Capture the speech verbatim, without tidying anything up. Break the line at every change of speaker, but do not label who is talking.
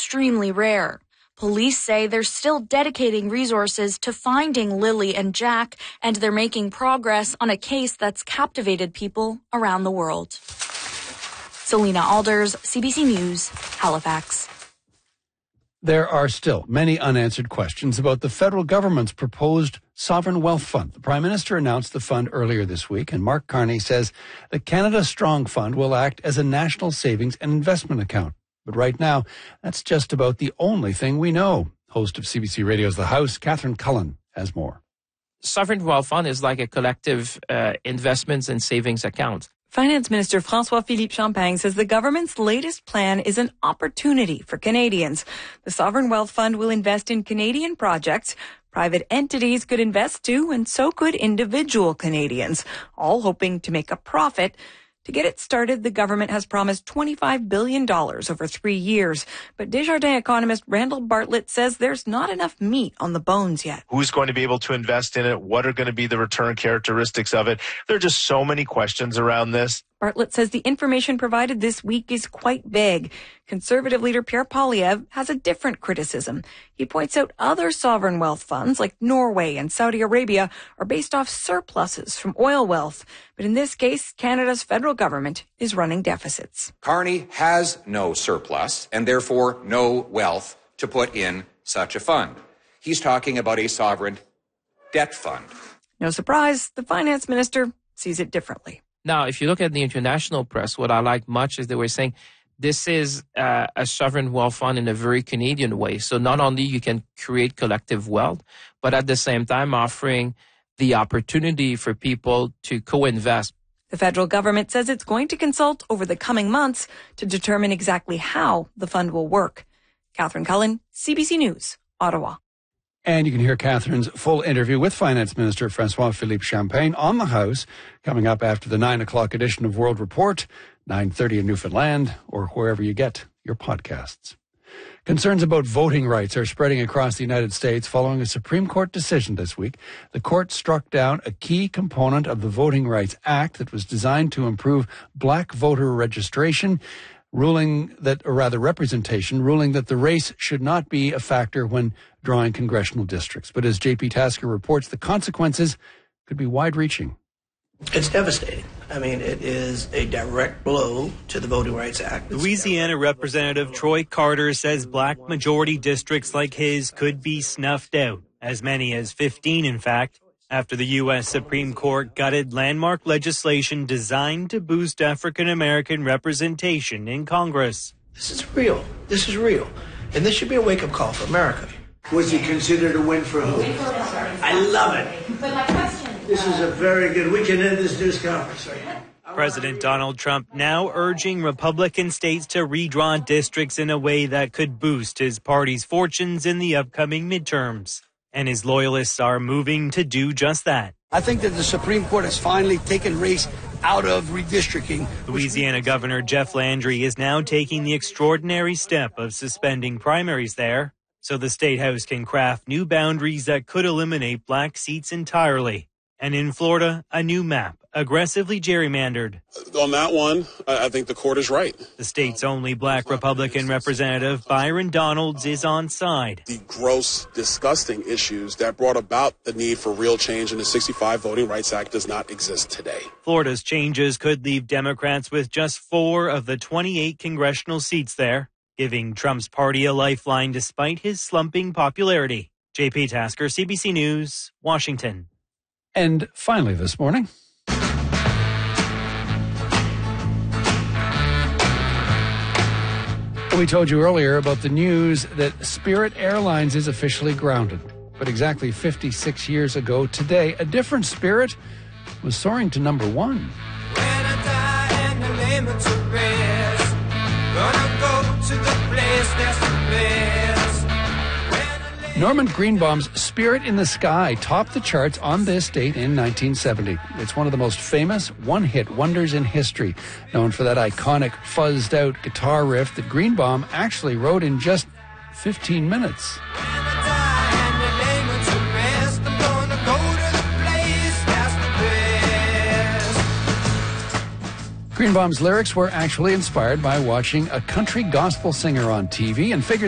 extremely rare. Police say they're still dedicating resources to finding Lily and Jack, and they're making progress on a case that's captivated people around the world. Selena Alders, C B C News, Halifax.
There are still many unanswered questions about the federal government's proposed Sovereign Wealth Fund. The Prime Minister announced the fund earlier this week, and Mark Carney says the Canada Strong Fund will act as a national savings and investment account. But right now, that's just about the only thing we know. Host of C B C Radio's The House, Catherine Cullen, has more.
Sovereign Wealth Fund is like a collective uh, investments and savings account.
Finance Minister François-Philippe Champagne says the government's latest plan is an opportunity for Canadians. The Sovereign Wealth Fund will invest in Canadian projects. Private entities could invest too, and so could individual Canadians, all hoping to make a profit. To get it started, the government has promised twenty-five billion dollars over three years. But Desjardins economist Randall Bartlett says there's not enough meat on the bones yet.
Who's going to be able to invest in it? What are going to be the return characteristics of it? There are just so many questions around this.
Bartlett says the information provided this week is quite vague. Conservative leader Pierre Poilievre has a different criticism. He points out other sovereign wealth funds like Norway and Saudi Arabia are based off surpluses from oil wealth. But in this case, Canada's federal government is running deficits.
Carney has no surplus and therefore no wealth to put in such a fund. He's talking about a sovereign debt fund.
No surprise, the finance minister sees it differently.
Now, if you look at the international press, what I like much is they were saying this is uh, a sovereign wealth fund in a very Canadian way. So not only you can create collective wealth, but at the same time offering the opportunity for people to co-invest.
The federal government says it's going to consult over the coming months to determine exactly how the fund will work. Catherine Cullen, C B C News, Ottawa.
And you can hear Catherine's full interview with Finance Minister François-Philippe Champagne on The House coming up after the nine o'clock edition of World Report, nine thirty in Newfoundland, or wherever you get your podcasts. Concerns about voting rights are spreading across the United States following a Supreme Court decision this week. The court struck down a key component of the Voting Rights Act that was designed to improve black voter registration, ruling that, or rather representation, ruling that the race should not be a factor when drawing congressional districts. But as J P Tasker reports, the consequences could be wide-reaching.
It's devastating. I mean, it is a direct blow to the Voting Rights Act.
Louisiana Representative Troy Carter says black majority districts like his could be snuffed out, as many as fifteen, in fact, after the U S Supreme Court gutted landmark legislation designed to boost African-American representation in Congress.
This is real. This is real. And this should be a wake-up call for America.
Was it considered a win for who? I love it.
But my question...
This is a very good... We can end this news conference.
President Donald Trump now urging Republican states to redraw districts in a way that could boost his party's fortunes in the upcoming midterms. And his loyalists are moving to do just that.
I think that the Supreme Court has finally taken race out of redistricting.
Louisiana Governor Jeff Landry is now taking the extraordinary step of suspending primaries there, so the State House can craft new boundaries that could eliminate black seats entirely. And in Florida, a new map, aggressively gerrymandered.
On that one, I think the court is right.
The state's only black Republican representative, Byron Donalds, is on side.
The gross, disgusting issues that brought about the need for real change in the sixty-five Voting Rights Act does not exist today.
Florida's changes could leave Democrats with just four of the twenty-eight congressional seats there, giving Trump's party a lifeline despite his slumping popularity. J P Tasker, C B C News, Washington.
And finally this morning, we told you earlier about the news that Spirit Airlines is officially grounded. But exactly fifty-six years ago today, a different Spirit was soaring to number one.
When I die and I lay me to rest, gonna go to the place that's the best.
Norman Greenbaum's Spirit in the Sky topped the charts on this date in nineteen seventy. It's one of the most famous one-hit wonders in history, known for that iconic fuzzed-out guitar riff that Greenbaum actually wrote in just fifteen minutes. Greenbaum's lyrics were actually inspired by watching a country gospel singer on T V and figured